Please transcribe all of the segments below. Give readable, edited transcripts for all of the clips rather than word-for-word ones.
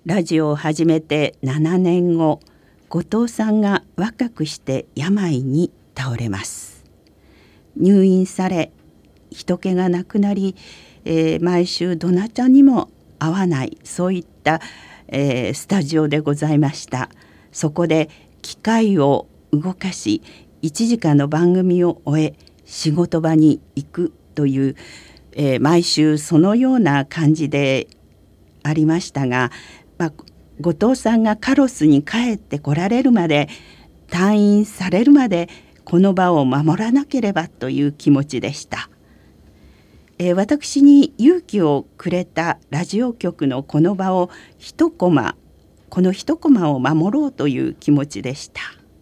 ラジオを始めて7年後、後藤さんが若くして病に倒れます。入院され、人気がなくなり、毎週どなたにも会わない、そういった、スタジオでございました。そこで機械を動かし、1時間の番組を終え、仕事場に行くという、毎週そのような感じでありましたが、後藤さんがカロスに帰ってこられるまで、退院されるまでこの場を守らなければという気持ちでした。私に勇気をくれたラジオ局のこの場をこの一コマを守ろうという気持ちでした。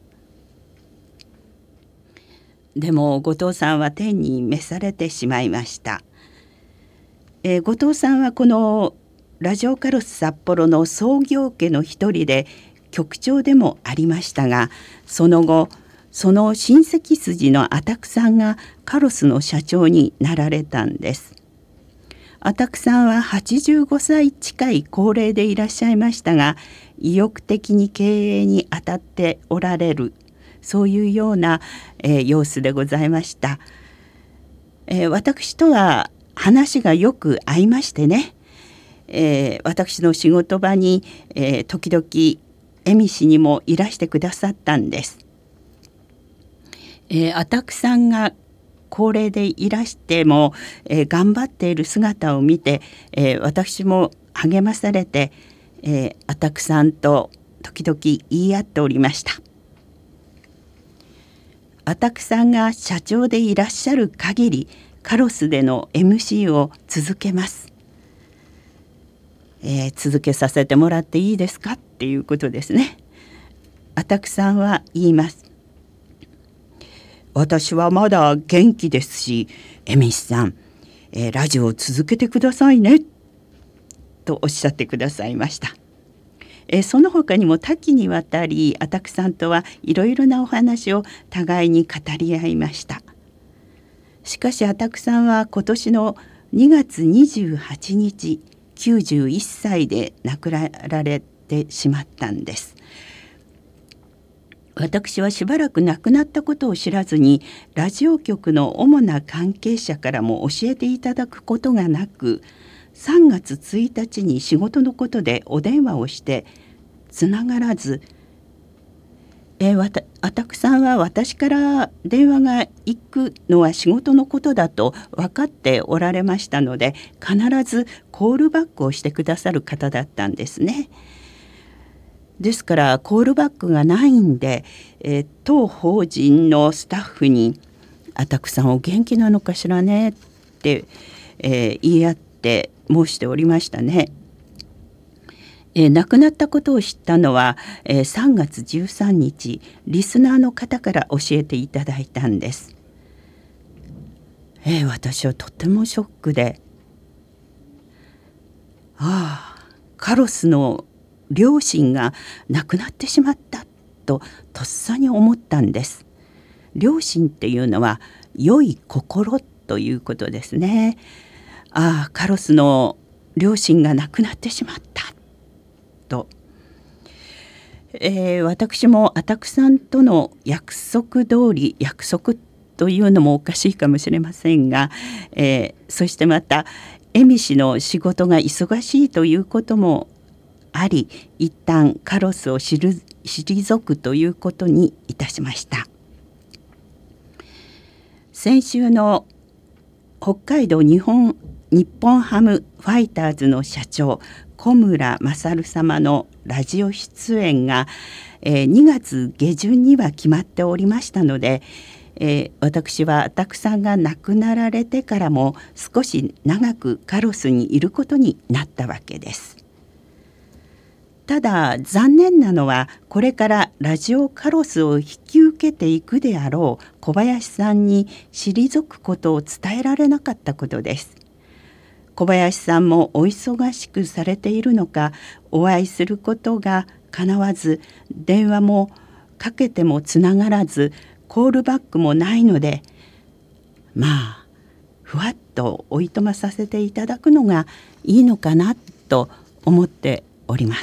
でも後藤さんは天に召されてしまいました。後藤さんはこのラジオカロス札幌の創業家の一人で局長でもありましたが、その後その親戚筋のアタクさんがカロスの社長になられたんです。アタクさんは85歳近い高齢でいらっしゃいましたが、意欲的に経営に当たっておられる、そういうような、様子でございました。私とは話がよく合いましてね、私の仕事場に、時々恵美氏にもいらしてくださったんです。アタクさんが高齢でいらしても、頑張っている姿を見て、私も励まされて、アタクさんと時々言い合っておりました。アタクさんが社長でいらっしゃる限り、カロスでの MC を続けます。続けさせてもらっていいですかっていうことですね。アタクさんは言います。私はまだ元気ですし、恵美さん、ラジオを続けてくださいねとおっしゃってくださいました。その他にも多岐にわたり、アタクさんとはいろいろなお話を互いに語り合いました。しかしアタクさんは今年の2月28日91歳で亡くなられてしまったんです。私はしばらく亡くなったことを知らずに、ラジオ局の主な関係者からも教えていただくことがなく、3月1日に仕事のことでお電話をしてつながらず、アタクさんは私から電話が行くのは仕事のことだと分かっておられましたので、必ずコールバックをしてくださる方だったんですね。ですからコールバックがないんで、当法人のスタッフにアタクさんお元気なのかしらねって、言い合って申しておりましたね。亡くなったことを知ったのは、3月13日リスナーの方から教えていただいたんです。私はとてもショックで、カロスの両親が亡くなってしまったととっさに思ったんです。両親っていうのは良い心ということですね。カロスの両親が亡くなってしまったと、私もアタクさんとの約束通り、約束というのもおかしいかもしれませんが、そしてまた恵美氏の仕事が忙しいということもあり、一旦カロスを退くということにいたしました。先週の北海道日本ハムファイターズの社長小村勝様のラジオ出演が、2月下旬には決まっておりましたので、私はアタクさんが亡くなられてからも少し長くカロスにいることになったわけです。ただ残念なのは、これからラジオカロスを引き受けていくであろう小林さんに退くことを伝えられなかったことです。小林さんもお忙しくされているのか、お会いすることがかなわず、電話もかけてもつながらず、コールバックもないので、ふわっとおいとまさせていただくのがいいのかなと思っております。